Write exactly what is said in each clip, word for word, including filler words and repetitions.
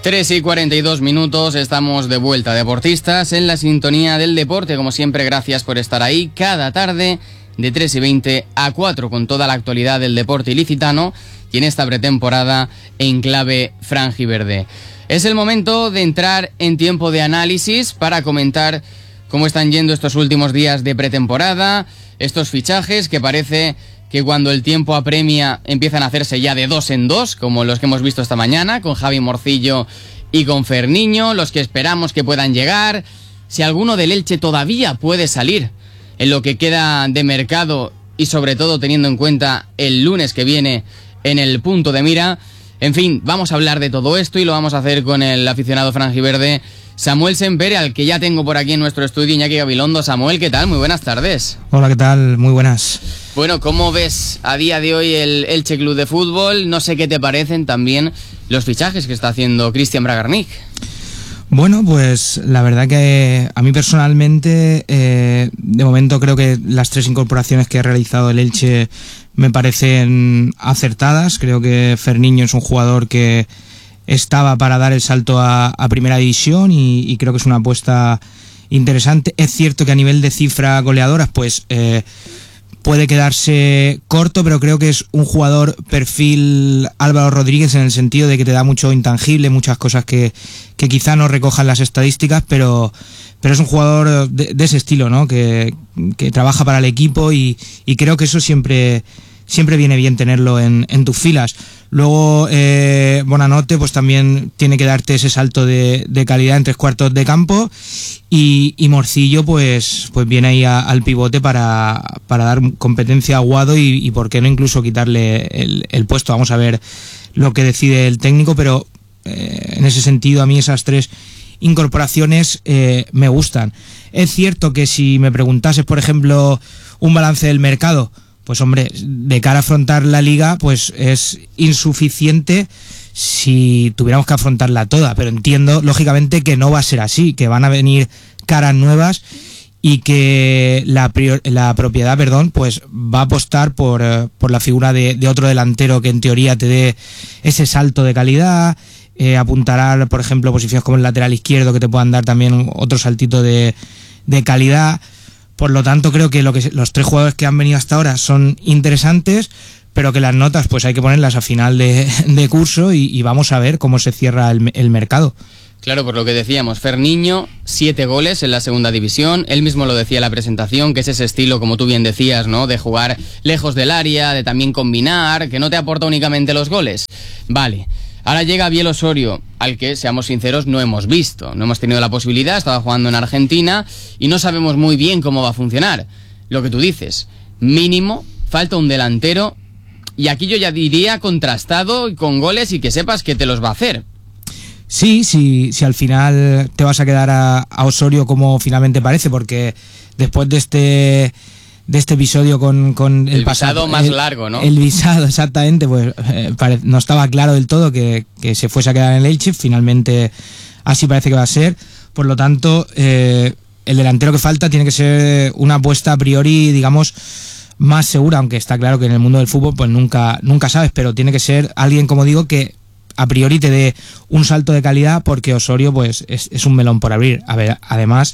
tres y cuarenta y dos minutos, estamos de vuelta, deportistas, en la sintonía del deporte. Como siempre, gracias por estar ahí cada tarde de tres y veinte a cuatro con toda la actualidad del deporte ilicitano y en esta pretemporada en clave franjiverde. Es el momento de entrar en tiempo de análisis para comentar cómo están yendo estos últimos días de pretemporada, estos fichajes que parece que cuando el tiempo apremia empiezan a hacerse ya de dos en dos, como los que hemos visto esta mañana, con Javi Morcillo y con Ferniño, los que esperamos que puedan llegar, si alguno del Elche todavía puede salir en lo que queda de mercado y sobre todo teniendo en cuenta el lunes que viene en el punto de mira. En fin, vamos a hablar de todo esto y lo vamos a hacer con el aficionado franjiverde Samuel Sempere, al que ya tengo por aquí en nuestro estudio, Iñaki Gabilondo. Samuel, ¿qué tal? Muy buenas tardes. Hola, ¿qué tal? Muy buenas. Bueno, ¿cómo ves a día de hoy el Elche Club de Fútbol? No sé qué te parecen también los fichajes que está haciendo Cristian Bragarnik. Bueno, pues la verdad que a mí personalmente, eh, de momento creo que las tres incorporaciones que ha realizado el Elche me parecen acertadas. Creo que Ferniño es un jugador que estaba para dar el salto a, a primera división y, y creo que es una apuesta interesante. Es cierto que a nivel de cifra goleadoras pues eh, puede quedarse corto, pero creo que es un jugador perfil Álvaro Rodríguez en el sentido de que te da mucho intangible, muchas cosas que, que quizá no recojan las estadísticas, pero, pero es un jugador de, de ese estilo, ¿no? Que, que trabaja para el equipo y, y creo que eso siempre siempre viene bien tenerlo en, en tus filas. Luego, eh, Bonanote pues también tiene que darte ese salto de, de calidad en tres cuartos de campo y, y Morcillo pues, pues viene ahí a, al pivote para, para dar competencia a Guado y, y por qué no incluso quitarle el, el puesto. Vamos a ver lo que decide el técnico, pero eh, en ese sentido a mí esas tres incorporaciones eh, me gustan. Es cierto que si me preguntases, por ejemplo, un balance del mercado, pues hombre, de cara a afrontar la liga, pues es insuficiente si tuviéramos que afrontarla toda, pero entiendo, lógicamente, que no va a ser así, que van a venir caras nuevas y que la, prior, la propiedad, perdón, pues va a apostar por, por la figura de, de otro delantero que en teoría te dé ese salto de calidad, eh, apuntará, por ejemplo, posiciones como el lateral izquierdo que te puedan dar también otro saltito de, de calidad. Por lo tanto, creo que, lo que los tres jugadores que han venido hasta ahora son interesantes, pero que las notas pues hay que ponerlas a final de, de curso y, y vamos a ver cómo se cierra el, el mercado. Claro, por lo que decíamos, Ferniño, siete goles en la segunda división. Él mismo lo decía en la presentación, que es ese estilo, como tú bien decías, ¿no? De jugar lejos del área, de también combinar, que no te aporta únicamente los goles. Vale. Ahora llega Biel Osorio, al que, seamos sinceros, no hemos visto. No hemos tenido la posibilidad, estaba jugando en Argentina y no sabemos muy bien cómo va a funcionar. Lo que tú dices, mínimo, falta un delantero y aquí yo ya diría contrastado y con goles y que sepas que te los va a hacer. Sí, sí, sí, al final te vas a quedar a, a Osorio como finalmente parece, porque después de este... de este episodio con, con el, el pasado visado más el, largo, ¿no? El visado, exactamente, pues eh, pare, no estaba claro del todo que, que se fuese a quedar en el Elche, finalmente así parece que va a ser, por lo tanto eh, el delantero que falta tiene que ser una apuesta a priori, digamos, más segura, aunque está claro que en el mundo del fútbol pues nunca, nunca sabes, pero tiene que ser alguien, como digo, que a priori te dé un salto de calidad, porque Osorio pues es, es un melón por abrir. A ver, además,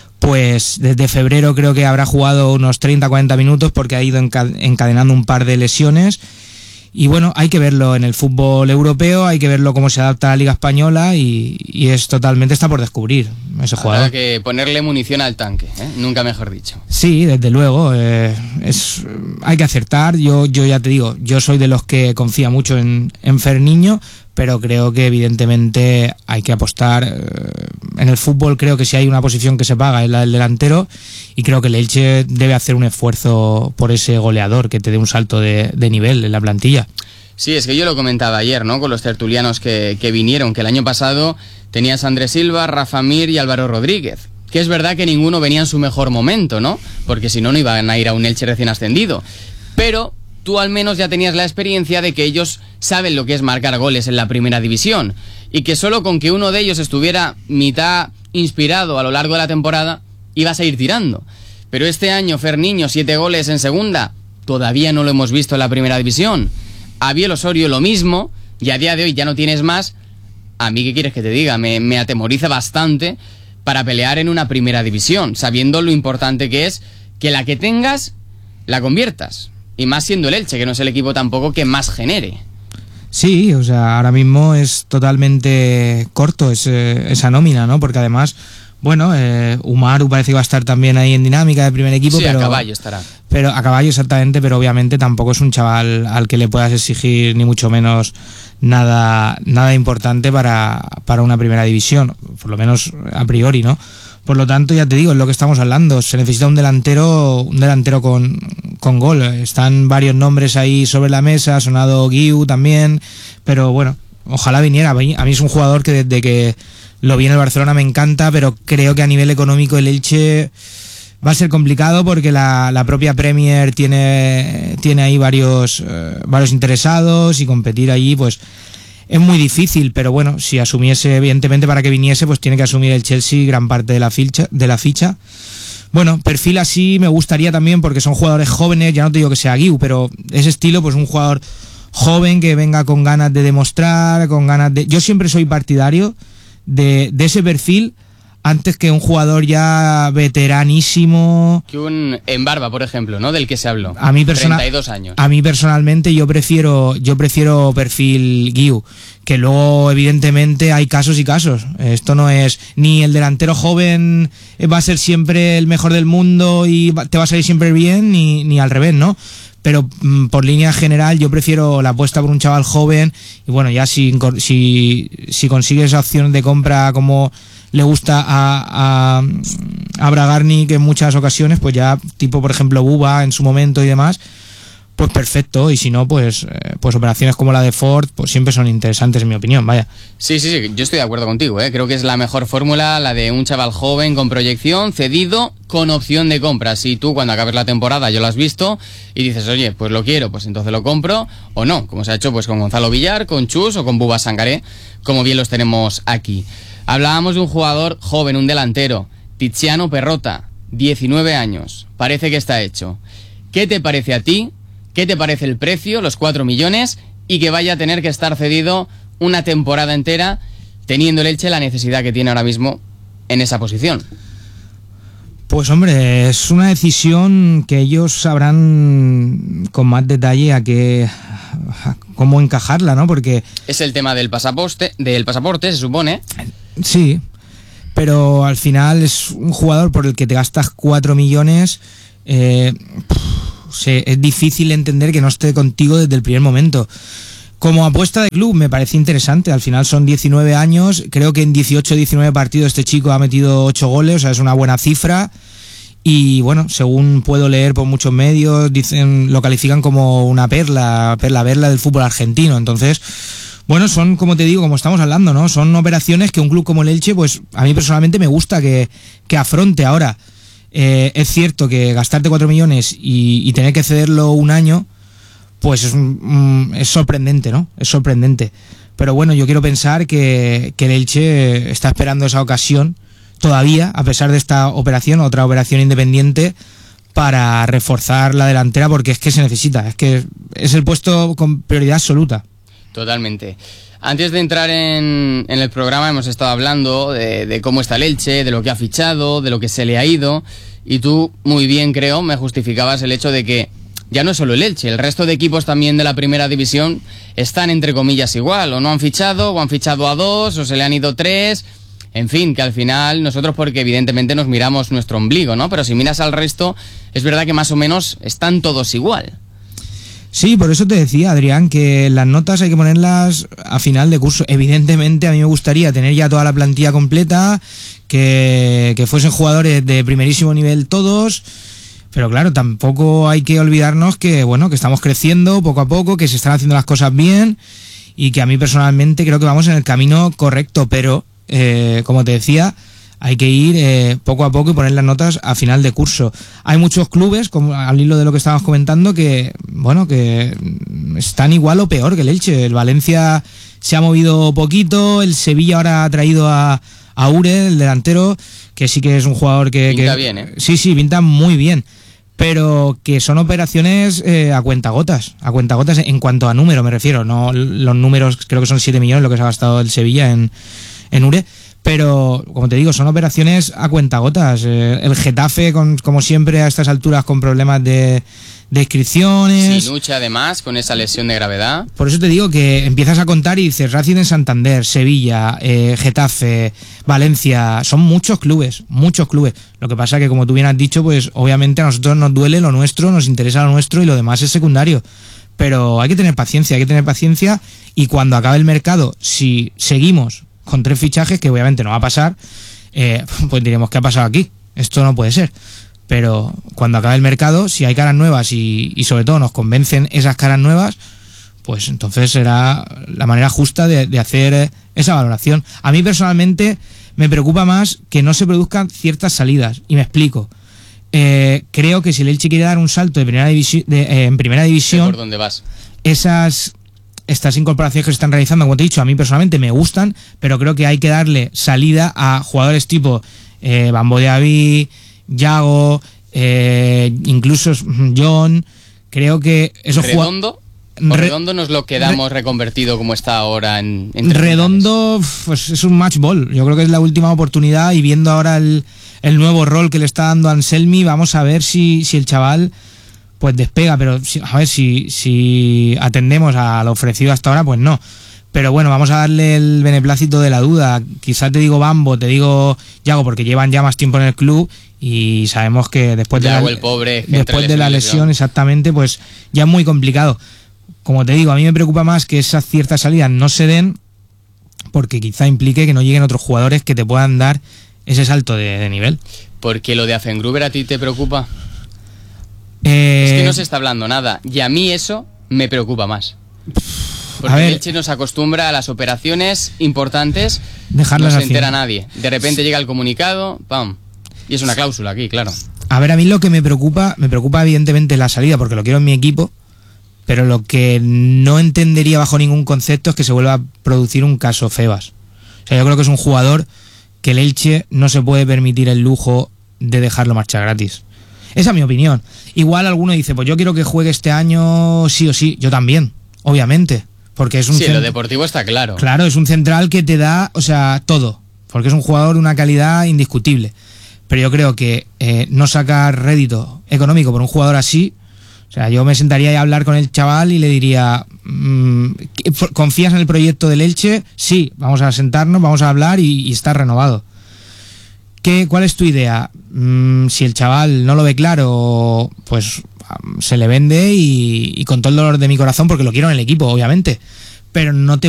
pues desde febrero creo que habrá jugado unos treinta a cuarenta minutos porque ha ido encadenando un par de lesiones y bueno, hay que verlo en el fútbol europeo, hay que verlo cómo se adapta a la Liga Española y, y es totalmente, está por descubrir ese jugador. Habrá que ponerle munición al tanque, ¿eh? Nunca mejor dicho. Sí, desde luego, eh, es, hay que acertar. Yo, yo ya te digo, yo soy de los que confía mucho en, en Ferniño, pero creo que evidentemente hay que apostar. En el fútbol creo que si hay una posición que se paga es la del delantero y creo que el Elche debe hacer un esfuerzo por ese goleador que te dé un salto de, de nivel en la plantilla. Sí, es que yo lo comentaba ayer, ¿no? Con los tertulianos que, que vinieron, que el año pasado tenías a Andrés Silva, Rafa Mir y Álvaro Rodríguez. Que es verdad que ninguno venía en su mejor momento, ¿no? Porque si no, no iban a ir a un Elche recién ascendido. Pero tú al menos ya tenías la experiencia de que ellos saben lo que es marcar goles en la primera división y que solo con que uno de ellos estuviera mitad inspirado a lo largo de la temporada ibas a ir tirando. Pero este año Ferniño, siete goles en segunda, todavía no lo hemos visto en la primera división. A Biel Osorio lo mismo y a día de hoy ya no tienes más. a mí, ¿qué quieres que te diga? Me, me atemoriza bastante para pelear en una primera división, sabiendo lo importante que es que la que tengas, la conviertas. Y más siendo el Elche, que no es el equipo tampoco que más genere. Sí, o sea, ahora mismo es totalmente corto ese, esa nómina, ¿no? Porque además, bueno, eh, Umaru parece que va a estar también ahí en dinámica de primer equipo. Sí, pero, a caballo estará. Pero a caballo exactamente, pero obviamente tampoco es un chaval al que le puedas exigir ni mucho menos nada, nada importante para, para una primera división, por lo menos a priori, ¿no? Por lo tanto, ya te digo, es lo que estamos hablando. Se necesita un delantero, un delantero con, con gol. Están varios nombres ahí sobre la mesa, ha sonado Guiu también, pero bueno, ojalá viniera. A mí es un jugador que desde que lo vi en el Barcelona me encanta, pero creo que a nivel económico el Elche va a ser complicado porque la, la propia Premier tiene, tiene ahí varios, eh, varios interesados y competir allí, pues es muy difícil, pero bueno, si asumiese, evidentemente para que viniese, pues tiene que asumir el Chelsea gran parte de la ficha, de la ficha. Bueno, perfil así me gustaría también porque son jugadores jóvenes, ya no te digo que sea Guiu, pero ese estilo, pues un jugador joven que venga con ganas de demostrar, con ganas de... Yo siempre soy partidario de, de ese perfil antes que un jugador ya veteranísimo. Que un Embarba, por ejemplo, ¿no? Del que se habló. A mí persona, treinta y dos años. A mí personalmente yo prefiero yo prefiero perfil Guiu, que luego evidentemente hay casos y casos. Esto no es ni el delantero joven va a ser siempre el mejor del mundo y te va a salir siempre bien, ni, ni al revés, ¿no? Pero mmm, por línea general yo prefiero la apuesta por un chaval joven y bueno, ya si, si, si consigues esa opción de compra como le gusta a, a, a Bragarnik en muchas ocasiones, pues ya tipo por ejemplo Buba en su momento y demás, pues perfecto, y si no, pues eh, pues operaciones como la de Ford pues siempre son interesantes en mi opinión, vaya. Sí, sí, sí, yo estoy de acuerdo contigo, ¿eh? Creo que es la mejor fórmula, la de un chaval joven con proyección, cedido, con opción de compra. Si tú cuando acabes la temporada ya lo has visto y dices, oye, pues lo quiero, pues entonces lo compro, o no, como se ha hecho pues con Gonzalo Villar, con Chus o con Buba Sangaré, como bien los tenemos aquí. Hablábamos de un jugador joven, un delantero, Tiziano Perrota, diecinueve años, parece que está hecho. ¿Qué te parece a ti? ¿Qué te parece el precio, los cuatro millones, y que vaya a tener que estar cedido una temporada entera, teniendo el Elche la necesidad que tiene ahora mismo en esa posición? Pues hombre, es una decisión que ellos sabrán con más detalle a qué, a cómo encajarla, ¿no? Porque es el tema del pasaporte, del pasaporte, se supone. Sí, pero al final es un jugador por el que te gastas cuatro millones. Eh, Se, es difícil entender que no esté contigo desde el primer momento. Como apuesta de club me parece interesante, al final son diecinueve años, creo que en dieciocho o diecinueve partidos este chico ha metido ocho goles, o sea, es una buena cifra y bueno, según puedo leer por muchos medios, dicen, lo califican como una perla, perla, perla del fútbol argentino, entonces, bueno, son, como te digo, como estamos hablando, ¿no? Son operaciones que un club como el Elche, pues a mí personalmente me gusta que, que afronte ahora. Eh, es cierto que gastarte cuatro millones y, y tener que cederlo un año, pues es, un, es sorprendente, ¿no? Es sorprendente. Pero bueno, yo quiero pensar que, que el Elche está esperando esa ocasión todavía, a pesar de esta operación, otra operación independiente, para reforzar la delantera, porque es que se necesita, es que es el puesto con prioridad absoluta. Totalmente. Antes de entrar en, en el programa hemos estado hablando de, de cómo está el Elche, de lo que ha fichado, de lo que se le ha ido, y tú muy bien, creo, me justificabas el hecho de que ya no es solo el Elche, el resto de equipos también de la primera división están entre comillas igual, o no han fichado, o han fichado a dos, o se le han ido tres, en fin, que al final nosotros, porque evidentemente nos miramos nuestro ombligo, ¿no? Pero si miras al resto, es verdad que más o menos están todos igual. Sí, por eso te decía, Adrián, que las notas hay que ponerlas a final de curso. Evidentemente a mí me gustaría tener ya toda la plantilla completa, que, que fuesen jugadores de primerísimo nivel todos, pero claro, tampoco hay que olvidarnos que, bueno, que estamos creciendo poco a poco, que se están haciendo las cosas bien y que a mí personalmente creo que vamos en el camino correcto, pero eh, como te decía, hay que ir eh, poco a poco y poner las notas a final de curso. Hay muchos clubes, como al hilo de lo que estábamos comentando, que bueno, que están igual o peor que el Elche. El Valencia se ha movido poquito, el Sevilla ahora ha traído a, a Ure, el delantero, que sí que es un jugador que... Pinta que, bien, ¿eh? Sí, sí, pinta muy bien. pero que son operaciones eh, a cuentagotas, a cuentagotas en cuanto a número me refiero, no los números, creo que son siete millones lo que se ha gastado el Sevilla en, en Ure, pero como te digo, son operaciones a cuentagotas. Eh, el Getafe, con, como siempre a estas alturas, con problemas de, de inscripciones. Sinucha además, con esa lesión de gravedad. Por eso te digo que empiezas a contar y dices Racing de Santander, Sevilla, eh, Getafe, Valencia, son muchos clubes, muchos clubes. Lo que pasa que, como tú bien has dicho, pues obviamente a nosotros nos duele lo nuestro, nos interesa lo nuestro y lo demás es secundario. Pero hay que tener paciencia, hay que tener paciencia y cuando acabe el mercado, si seguimos con tres fichajes, que obviamente no va a pasar, eh, pues diremos, ¿qué ha pasado aquí? Esto no puede ser. Pero cuando acabe el mercado, si hay caras nuevas y, y sobre todo nos convencen esas caras nuevas, pues entonces será la manera justa de, de hacer esa valoración. A mí personalmente me preocupa más que no se produzcan ciertas salidas, y me explico. Eh, creo que si el Elche quiere dar un salto de primera divisi- de, eh, en primera división, ¿por dónde vas? Esas... Estas incorporaciones que se están realizando, como te he dicho, a mí personalmente me gustan, pero creo que hay que darle salida a jugadores tipo eh, Bambo de Aví, Yago, eh, incluso John. Creo que esos ¿Redondo? ¿O Re Redondo nos lo quedamos Re reconvertido como está ahora en, en Redondo pues, es un match ball. Yo creo que es la última oportunidad y viendo ahora el, el nuevo rol que le está dando Anselmi, vamos a ver si, si el chaval pues despega, pero a ver si, si atendemos a lo ofrecido hasta ahora, pues no. Pero bueno, vamos a darle el beneplácito de la duda. Quizás te digo Bambo, te digo Yago, porque llevan ya más tiempo en el club y sabemos que después Yago, de la, el pobre, después de la lesión, exactamente, pues ya es muy complicado. Como te digo, a mí me preocupa más que esas ciertas salidas no se den, porque quizá implique que no lleguen otros jugadores que te puedan dar ese salto de, de nivel. ¿Porque lo de Afengruber a ti te preocupa? Eh, es que no se está hablando nada y a mí eso me preocupa más. Porque a ver, el Elche nos acostumbra a las operaciones importantes, dejarlas no se entera nadie. De repente llega el comunicado, ¡pam! Y es una cláusula aquí, claro. A ver, a mí lo que me preocupa, me preocupa evidentemente la salida, porque lo quiero en mi equipo, pero lo que no entendería bajo ningún concepto es que se vuelva a producir un caso Febas. O sea, yo creo que es un jugador que el Elche no se puede permitir el lujo de dejarlo marchar gratis. Esa es mi opinión. Igual alguno dice, pues yo quiero que juegue este año sí o sí. Yo también, obviamente. Porque es un sí, cent... lo deportivo está claro. Claro, es un central que te da, o sea, todo. Porque es un jugador de una calidad indiscutible. Pero yo creo que eh, no sacar rédito económico por un jugador así, o sea, yo me sentaría a hablar con el chaval y le diría, mmm, ¿confías en el proyecto del Elche? Sí, vamos a sentarnos, vamos a hablar y, y está renovado. ¿Qué, ¿Cuál es tu idea? Mm, si el chaval no lo ve claro, pues se le vende y, y con todo el dolor de mi corazón, porque lo quiero en el equipo, obviamente, pero no te